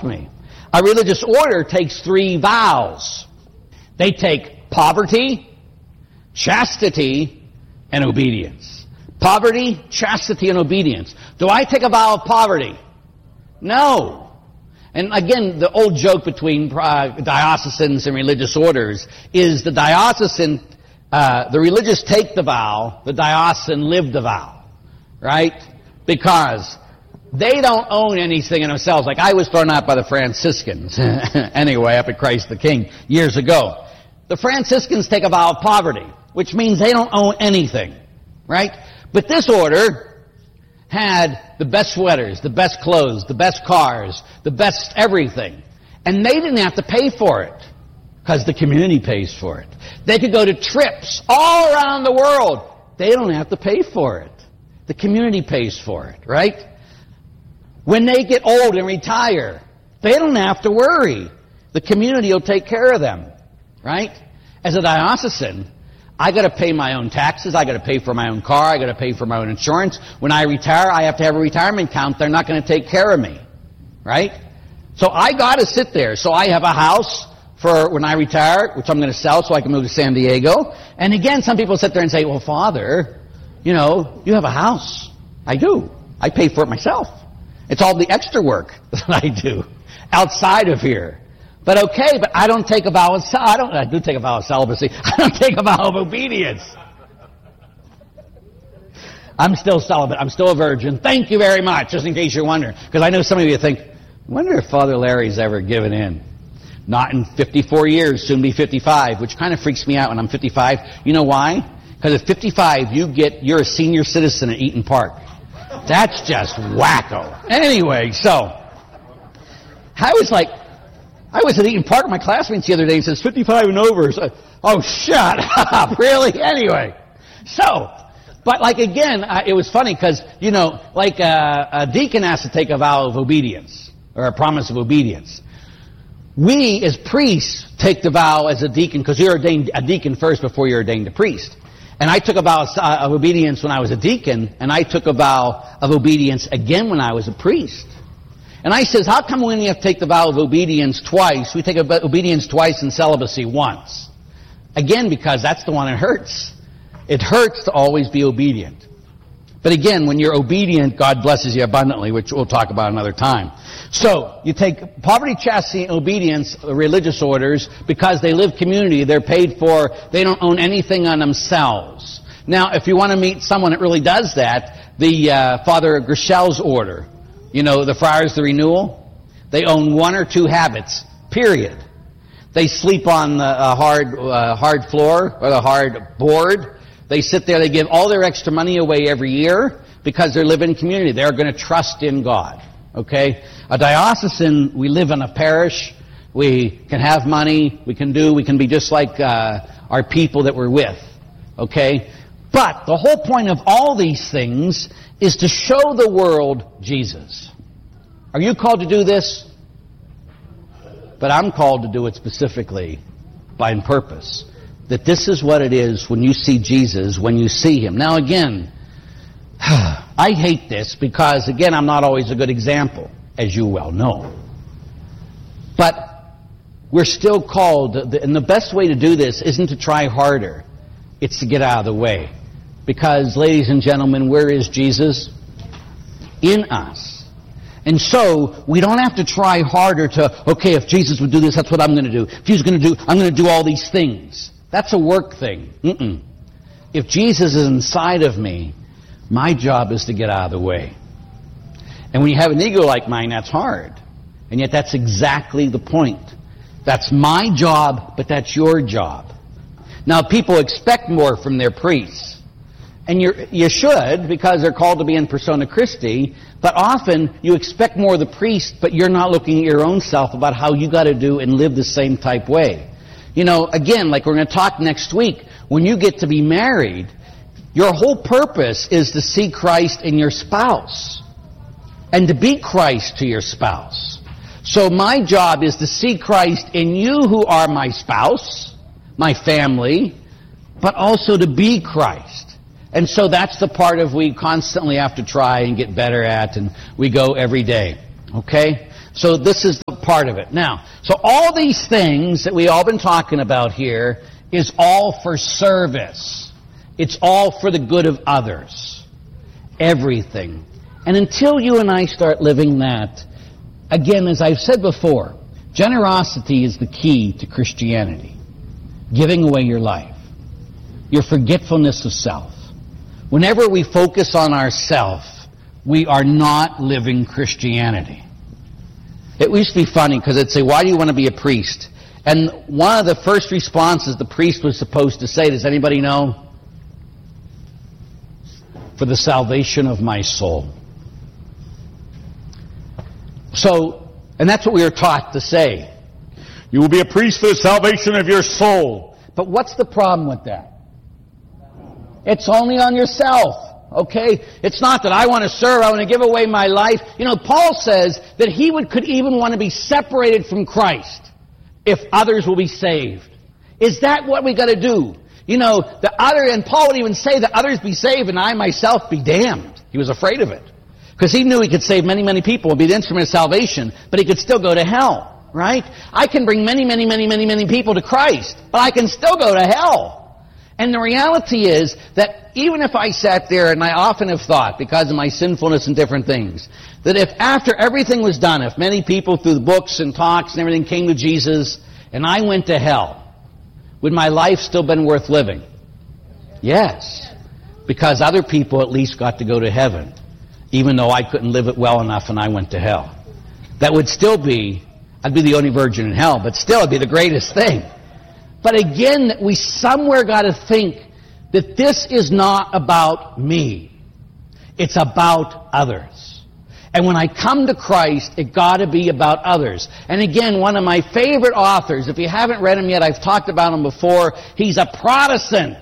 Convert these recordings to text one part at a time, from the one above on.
me. A religious order takes 3 vows. They take poverty, chastity, and obedience. Poverty, chastity, and obedience. Do I take a vow of poverty? No. And again, the old joke between diocesans and religious orders is the diocesan, the religious take the vow, the diocesan live the vow. Right? Because they don't own anything in themselves. Like I was thrown out by the Franciscans, anyway, up at Christ the King years ago. The Franciscans take a vow of poverty, which means they don't own anything, right? But this order had the best sweaters, the best clothes, the best cars, the best everything. And they didn't have to pay for it, because the community pays for it. They could go to trips all around the world. They don't have to pay for it. The community pays for it, right? When they get old and retire, they don't have to worry. The community will take care of them, right? As a diocesan, I got to pay my own taxes. I got to pay for my own car. I got to pay for my own insurance. When I retire, I have to have a retirement account. They're not going to take care of me, right? So I got to sit there. So I have a house for when I retire, which I'm going to sell so I can move to San Diego. And again, some people sit there and say, well, Father, you know, you have a house. I do. I pay for it myself. It's all the extra work that I do outside of here. But okay, but I don't take a vow of I do take a vow of celibacy. I don't take a vow of obedience. I'm still celibate. I'm still a virgin. Thank you very much, just in case you're wondering. Because I know some of you think, I wonder if Father Larry's ever given in. Not in 54 years, soon be 55, which kind of freaks me out when I'm 55. You know why? Because at 55, you're a senior citizen at Eaton Park. That's just wacko. Anyway, so I was at Eaton Park, my classmates the other day, and says 55 and over. So, oh, shut up, really? Anyway, so, but like again, it was funny because, you know, like a deacon has to take a vow of obedience, or a promise of obedience. We, as priests, take the vow as a deacon, because you're ordained a deacon first before you're ordained a priest. And I took a vow of obedience when I was a deacon, and I took a vow of obedience again when I was a priest. And I says, how come we only have to take the vow of obedience twice? We take obedience twice and celibacy once. Again, because that's the one that hurts. It hurts to always be obedient. But again, when you're obedient, God blesses you abundantly, which we'll talk about another time. So, you take poverty, chastity, and obedience, religious orders, because they live community, they're paid for, they don't own anything on themselves. Now, if you want to meet someone that really does that, the Father Grishel's order, you know, the Friars, the Renewal, they own 1 or 2 habits, period. They sleep on the hard floor or the hard board. They sit there, they give all their extra money away every year because they live in community. They're going to trust in God. Okay? A diocesan, we live in a parish. We can have money. We can be just like our people that we're with. Okay? But the whole point of all these things is to show the world Jesus. Are you called to do this? But I'm called to do it specifically by purpose. That this is what it is when you see Jesus, when you see Him. Now again, I hate this because, again, I'm not always a good example, as you well know. But we're still called, and the best way to do this isn't to try harder. It's to get out of the way. Because, ladies and gentlemen, where is Jesus? In us. And so, we don't have to try harder to, okay, if Jesus would do this, that's what I'm going to do. If He's going to do, I'm going to do all these things. That's a work thing. If Jesus is inside of me, my job is to get out of the way. And when you have an ego like mine, that's hard. And yet that's exactly the point. That's my job, but that's your job. Now, people expect more from their priests. And you should, because they're called to be in persona Christi, but often you expect more of the priest, but you're not looking at your own self about how you got to do and live the same type way. You know, again, like we're going to talk next week, when you get to be married, your whole purpose is to see Christ in your spouse and to be Christ to your spouse. So my job is to see Christ in you who are my spouse, my family, but also to be Christ. And so that's the part of we constantly have to try and get better at, and we go every day. Okay? So this is the part of it. Now, so all these things that we all been talking about here is all for service. It's all for the good of others. Everything. And until you and I start living that, again, as I've said before, generosity is the key to Christianity. Giving away your life. Your forgetfulness of self. Whenever we focus on ourself, we are not living Christianity. It used to be funny because they'd say, why do you want to be a priest? And one of the first responses the priest was supposed to say, does anybody know? For the salvation of my soul. So, and that's what we are taught to say. You will be a priest for the salvation of your soul. But what's the problem with that? It's only on yourself. Okay? It's not that I want to serve, I want to give away my life. You know, Paul says that he could even want to be separated from Christ if others will be saved. Is that what we got to do? You know, and Paul would even say that others be saved and I myself be damned. He was afraid of it. Because he knew he could save many, many people and be the instrument of salvation, but he could still go to hell, right? I can bring many, many, many, many, many people to Christ, but I can still go to hell. And the reality is that even if I sat there, and I often have thought, because of my sinfulness and different things, that if after everything was done, if many people through the books and talks and everything came to Jesus, and I went to hell, would my life still been worth living? Yes. Because other people at least got to go to heaven, even though I couldn't live it well enough and I went to hell. That would still be, I'd be the only virgin in hell, but still it'd be the greatest thing. But again, we somewhere got to think that this is not about me. It's about others. And when I come to Christ, it got to be about others. And again, one of my favorite authors, if you haven't read him yet, I've talked about him before. He's a Protestant.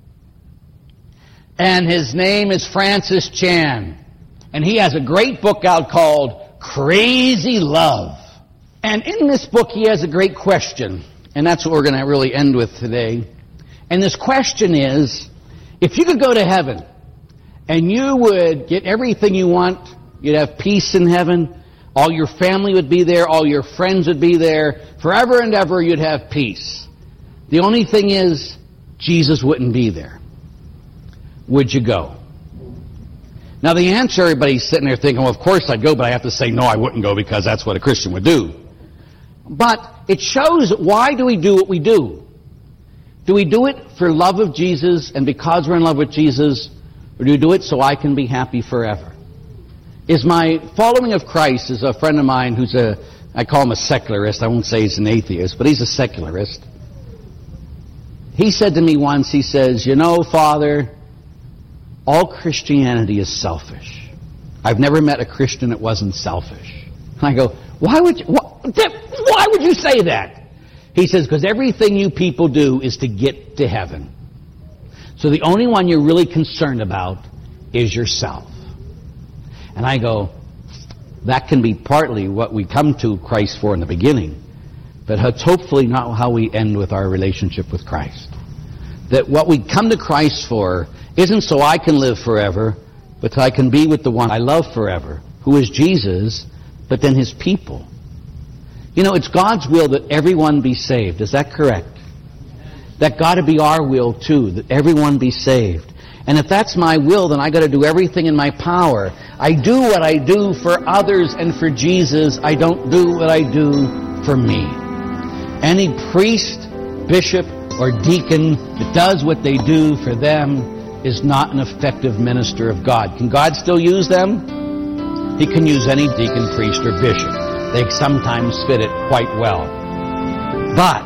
And his name is Francis Chan. And he has a great book out called Crazy Love. And in this book, he has a great question. And that's what we're going to really end with today. And this question is, if you could go to heaven and you would get everything you want, you'd have peace in heaven, all your family would be there, all your friends would be there, forever and ever you'd have peace. The only thing is, Jesus wouldn't be there. Would you go? Now the answer, everybody's sitting there thinking, well, of course I'd go, but I have to say, no, I wouldn't go because that's what a Christian would do. But it shows, why do we do what we do? Do we do it for love of Jesus and because we're in love with Jesus? Or do we do it so I can be happy forever? Is my following of Christ, is a friend of mine who's I call him a secularist. I won't say he's an atheist, but he's a secularist. He said to me once, he says, you know, Father, all Christianity is selfish. I've never met a Christian that wasn't selfish. And I go, why would you say that? He says, because everything you people do is to get to heaven. So the only one you're really concerned about is yourself. And I go, that can be partly what we come to Christ for in the beginning, but it's hopefully not how we end with our relationship with Christ. That what we come to Christ for isn't so I can live forever, but so I can be with the one I love forever, who is Jesus, but then his people. You know, it's God's will that everyone be saved. Is that correct? That got to be our will too, that everyone be saved. And if that's my will, then I got to do everything in my power. I do what I do for others and for Jesus. I don't do what I do for me. Any priest, bishop, or deacon that does what they do for them is not an effective minister of God. Can God still use them? He can use any deacon, priest, or bishop. They sometimes fit it quite well. But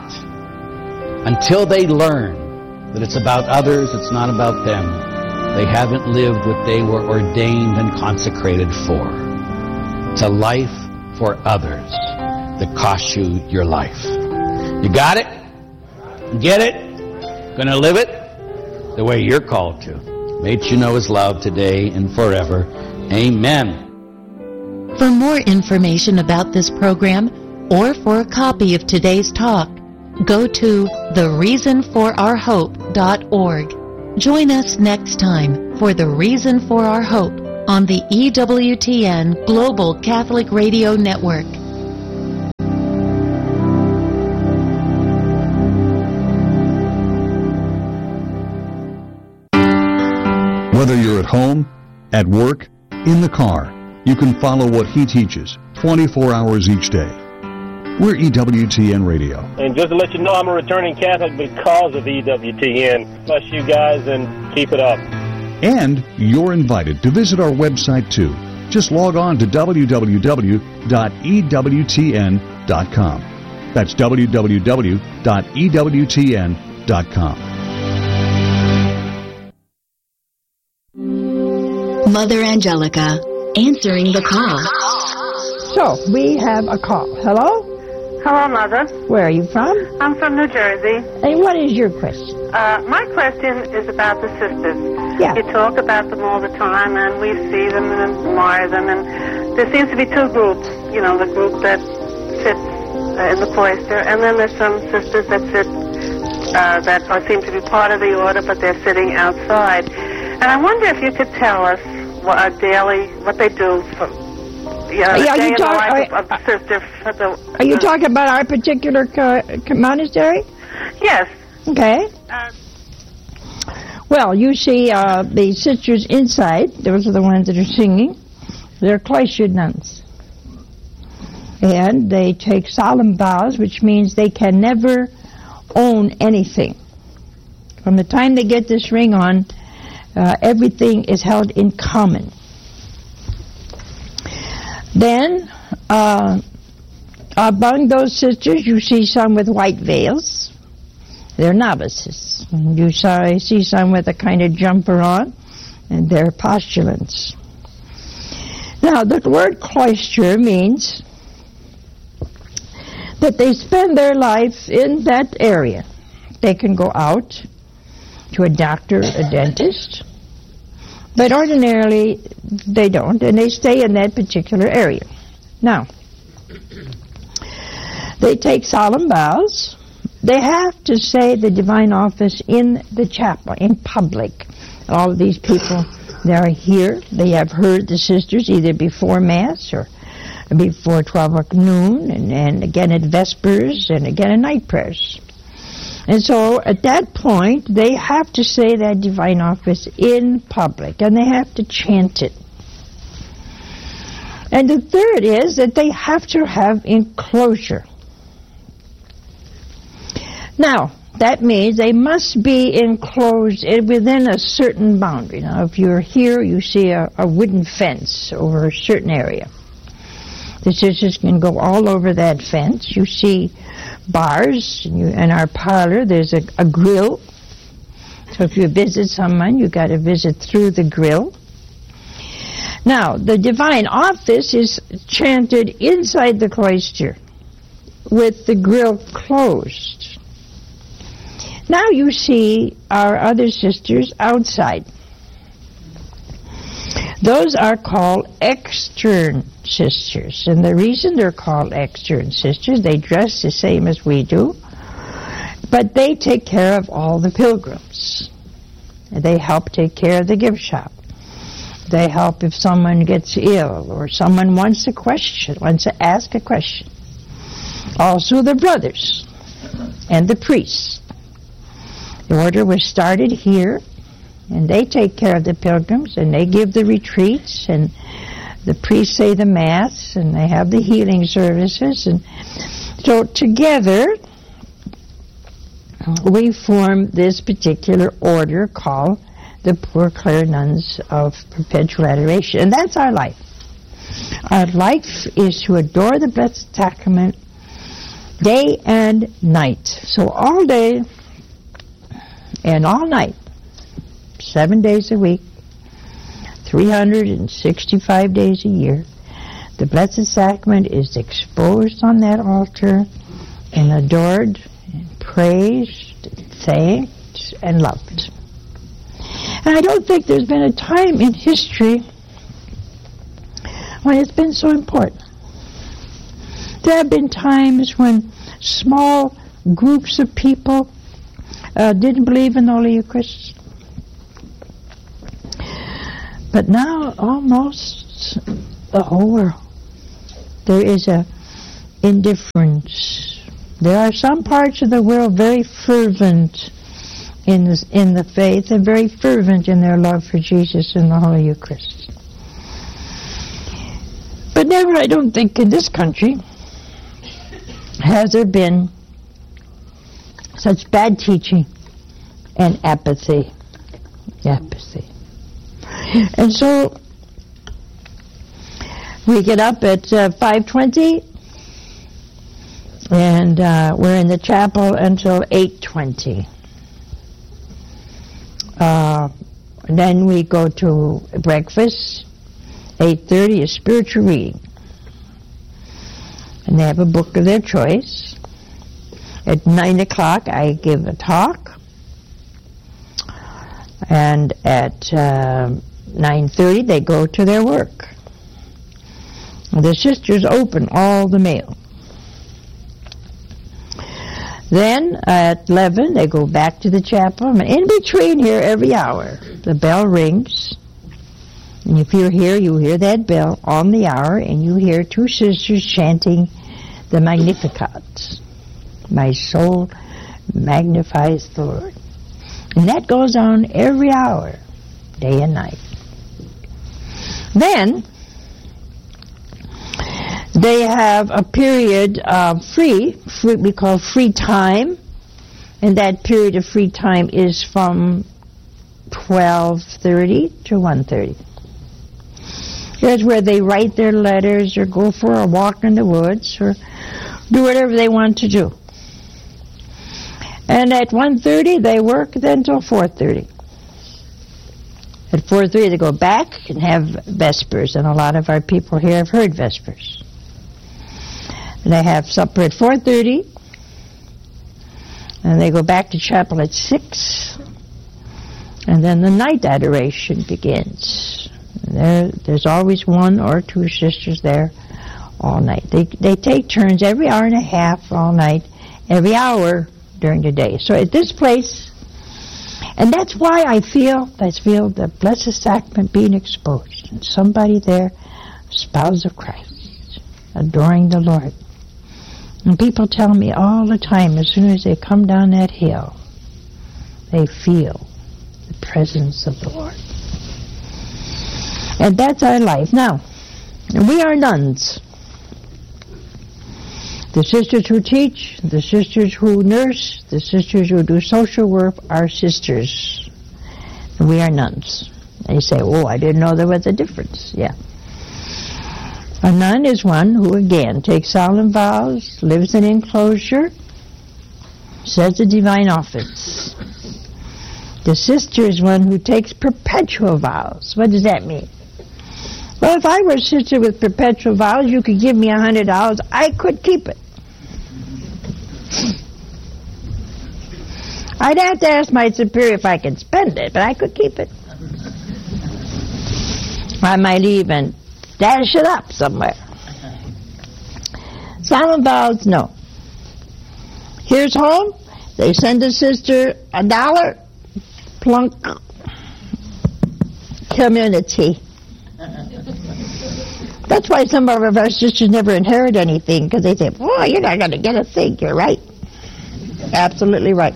until they learn that it's about others, it's not about them, they haven't lived what they were ordained and consecrated for. It's a life for others that costs you your life. You got it? Get it? Gonna live it the way you're called to. May you know his love today and forever. Amen. For more information about this program or for a copy of today's talk, go to thereasonforourhope.org. Join us next time for The Reason for Our Hope on the EWTN Global Catholic Radio Network. Whether you're at home, at work, in the car, you can follow what he teaches 24 hours each day. We're EWTN Radio. And just to let you know, I'm a returning Catholic because of EWTN. Bless you guys and keep it up. And you're invited to visit our website too. Just log on to www.ewtn.com. That's www.ewtn.com. Mother Angelica, answering the call. So, we have a call. Hello? Hello, Mother. Where are you from? I'm from New Jersey. And what is your question? My question is about the sisters. Yeah. You talk about them all the time, and we see them and admire them, and there seems to be two groups. You know, the group that sits in the cloister, and then there's some sisters that sit, that seem to be part of the order, but they're sitting outside. And I wonder if you could tell us what they do for, day in the life of the sister. Are you talking about our particular monastery? Yes. Okay. Well, you see the sisters inside, those are the ones that are singing, they're cloistered nuns. And they take solemn vows, which means they can never own anything. From the time they get this ring on, everything is held in common. Then, among those sisters, you see some with white veils. They're novices. And you see some with a kind of jumper on, and they're postulants. Now, the word cloister means that they spend their life in that area. They can go out to a doctor, a dentist, but ordinarily they don't, and they stay in that particular area. Now, they take solemn vows. They have to say the divine office in the chapel, in public. All of these people, they are here. They have heard the sisters either before Mass or before 12 o'clock noon, and again at Vespers, and again at night prayers. And so at that point, they have to say that divine office in public, and they have to chant it. And the third is that they have to have enclosure. Now, that means they must be enclosed within a certain boundary. Now, if you're here, you see a wooden fence over a certain area. The sisters can go all over that fence. You see bars. In our parlor, there's a grill. So if you visit someone, you got to visit through the grill. Now, the divine office is chanted inside the cloister with the grill closed. Now you see our other sisters outside. Those are called extern sisters. And the reason they're called extern sisters, they dress the same as we do, but they take care of all the pilgrims. They help take care of the gift shop. They help if someone gets ill or someone wants to ask a question. Also the brothers and the priests. The order was started here, and they take care of the pilgrims, and they give the retreats, and the priests say the Mass, and they have the healing services. And so together, we form this particular order called the Poor Clare Nuns of Perpetual Adoration. And that's our life. Our life is to adore the Blessed Sacrament day and night. So all day and all night, 7 days a week, 365 days a year, the Blessed Sacrament is exposed on that altar and adored, and praised, and thanked, and loved. And I don't think there's been a time in history when it's been so important. There have been times when small groups of people didn't believe in the Holy Eucharist. But now, almost the whole world, there is a indifference. There are some parts of the world very fervent in the faith and very fervent in their love for Jesus in the Holy Eucharist. But never, I don't think, in this country has there been such bad teaching and apathy. And so we get up at 5:20, and we're in the chapel until 8:20. Then we go to breakfast. 8:30 is spiritual reading. And they have a book of their choice. At 9 o'clock, I give a talk. And at 9:30, they go to their work. The sisters open all the mail. Then at 11, they go back to the chapel. And in between here, every hour, the bell rings. And if you're here, you hear that bell on the hour, and you hear two sisters chanting the Magnificat. My soul magnifies the Lord. And that goes on every hour, day and night. Then they have a period of free, we call free time, and that period of free time is from 12:30 to 1:30. That's where they write their letters or go for a walk in the woods or do whatever they want to do. And at 1:30 they work then till 4:30. At 4:30 they go back and have Vespers, and a lot of our people here have heard Vespers. And they have supper at 4:30, and they go back to chapel at 6, and then the night adoration begins. There's always one or two sisters there all night. They take turns every hour and a half all night, every hour during the day. So at this place, and that's why I feel the Blessed Sacrament being exposed, and somebody there, spouse of Christ, adoring the Lord. And people tell me all the time, as soon as they come down that hill, they feel the presence of the Lord. And that's our life. Now, we are nuns. The sisters who teach, the sisters who nurse, the sisters who do social work are sisters. And we are nuns. And you say, oh, I didn't know there was a difference. Yeah. A nun is one who, again, takes solemn vows, lives in enclosure, says the divine office. The sister is one who takes perpetual vows. What does that mean? Well, if I were a sister with perpetual vows, you could give me $100, I could keep it. I'd have to ask my superior if I could spend it, but I could keep it. I might even dash it up somewhere. Solemn vows, no. Here's home. They send a sister $1, plunk, community. That's why some of our sisters never inherit anything, because they say, boy, you're not going to get a thing. You're right. Absolutely right.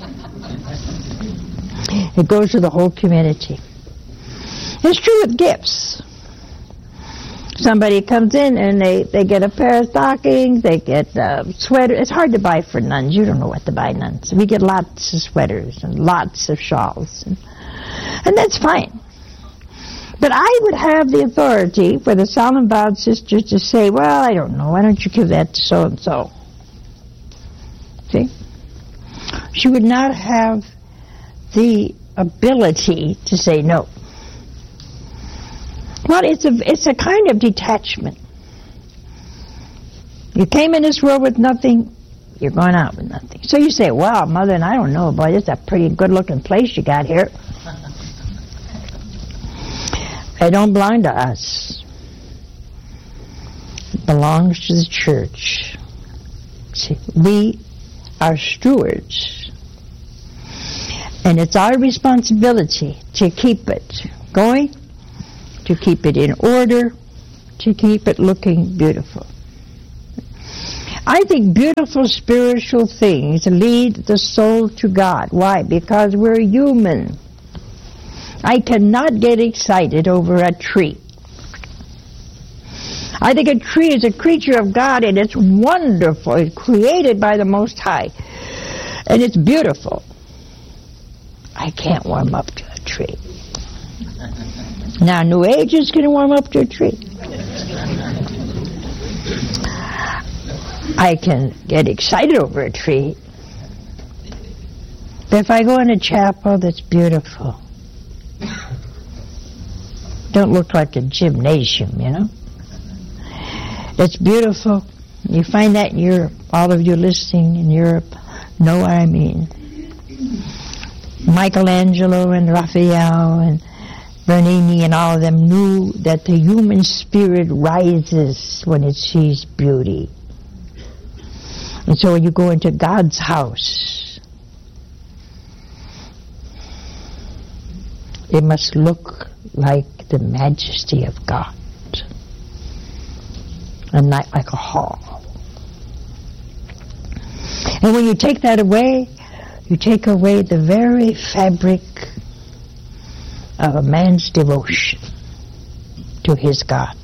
It goes to the whole community. It's true with gifts. Somebody comes in and they get a pair of stockings, they get a sweater. It's hard to buy for nuns. You don't know what to buy, nuns. We get lots of sweaters and lots of shawls. And that's fine. But I would have the authority for the solemn vowed sisters to say, well, I don't know, why don't you give that to so-and-so? See? She would not have the ability to say no. Well, it's a kind of detachment. You came in this world with nothing, you're going out with nothing. So you say, well, Mother, and I don't know, boy, it's a pretty good-looking place you got here. It don't belong to us. It belongs to the church. See, we are stewards. And it's our responsibility to keep it going, to keep it in order, to keep it looking beautiful. I think beautiful spiritual things lead the soul to God. Why? Because we're human. I cannot get excited over a tree. I think a tree is a creature of God, and it's wonderful. It's created by the Most High, and it's beautiful. I can't warm up to a tree. Now, New Age is going to warm up to a tree. I can get excited over a tree. But if I go in a chapel that's beautiful, don't look like a gymnasium, you know? It's beautiful. You find that in Europe. All of you listening in Europe know what I mean. Michelangelo and Raphael and Bernini and all of them knew that the human spirit rises when it sees beauty. And so when you go into God's house, it must look like the majesty of God, and not like a hall. And when you take that away, you take away the very fabric of a man's devotion to his God.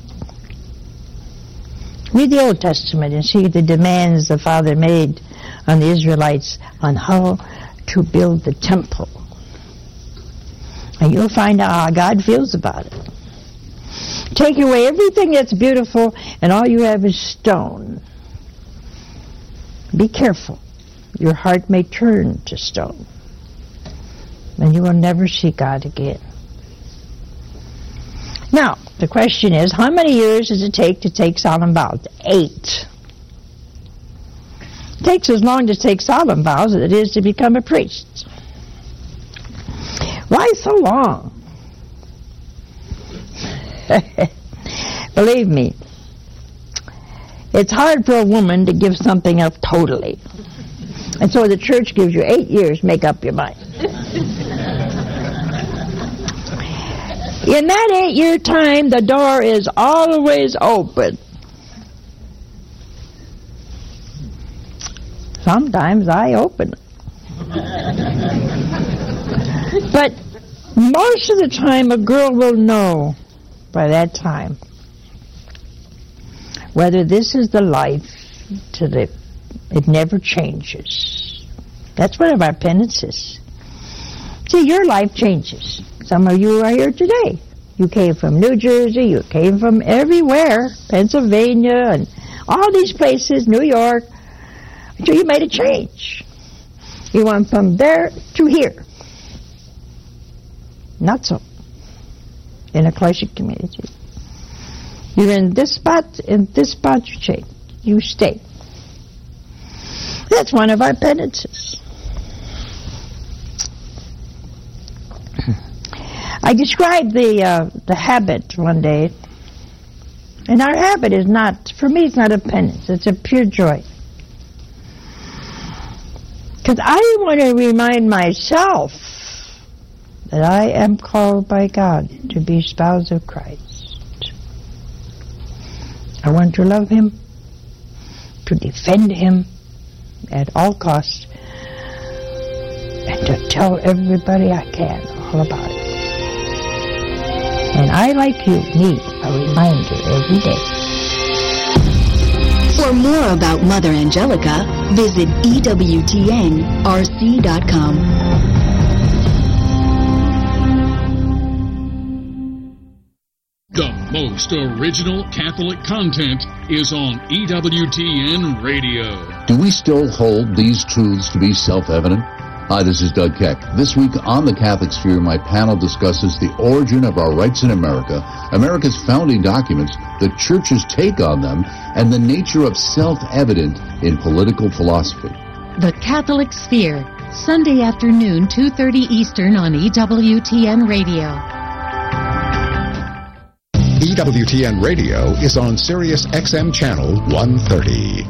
Read the Old Testament and see the demands the Father made on the Israelites on how to build the temple. And you'll find out how God feels about it. Take away everything that's beautiful, and all you have is stone. Be careful. Your heart may turn to stone, and you will never see God again. Now, the question is, how many years does it take solemn vows? 8. It takes as long to take solemn vows as it is to become a priest. Why so long? Believe me, it's hard for a woman to give something up totally. And so the church gives you 8 years, make up your mind. In that 8-year time, the door is always open. Sometimes I open it. But most of the time, a girl will know by that time whether this is the life to live. It never changes. That's one of our penances. See, your life changes. Some of you are here today. You came from New Jersey, you came from everywhere, Pennsylvania, and all these places, New York, until you made a change. You went from there to here. Not so. In a classic community. You're in this spot you change. You stay. That's one of our penances. I described the habit one day, and our habit is not, for me, it's not a penance. It's a pure joy. Because I want to remind myself that I am called by God to be spouse of Christ. I want to love Him, to defend Him at all costs, and to tell everybody I can all about it. And I, like you, need a reminder every day. For more about Mother Angelica, visit EWTNRC.com. The most original Catholic content is on EWTN Radio. Do we still hold these truths to be self-evident? Hi, this is Doug Keck. This week on The Catholic Sphere, my panel discusses the origin of our rights in America, America's founding documents, the Church's take on them, and the nature of self-evident in political philosophy. The Catholic Sphere, Sunday afternoon, 2:30 Eastern on EWTN Radio. EWTN Radio is on Sirius XM Channel 130.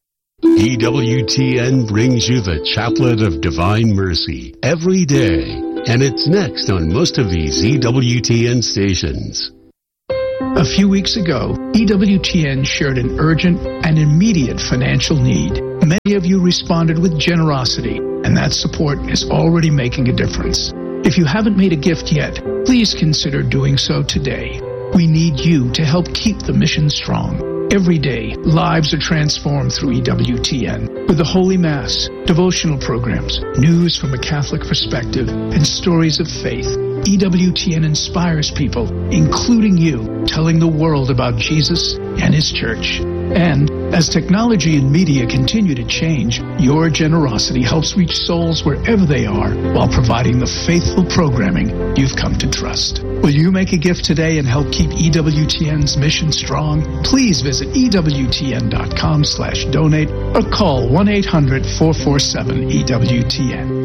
EWTN brings you the Chaplet of Divine Mercy every day, and it's next on most of these EWTN stations. A few weeks ago, EWTN shared an urgent and immediate financial need. Many of you responded with generosity, and that support is already making a difference. If you haven't made a gift yet, please consider doing so today. We need you to help keep the mission strong. Every day, lives are transformed through EWTN with the Holy Mass, devotional programs, news from a Catholic perspective, and stories of faith. EWTN inspires people, including you, telling the world about Jesus and His Church. And as technology and media continue to change, your generosity helps reach souls wherever they are while providing the faithful programming you've come to trust. Will you make a gift today and help keep EWTN's mission strong? Please visit EWTN.com/donate or call 1-800-447-EWTN.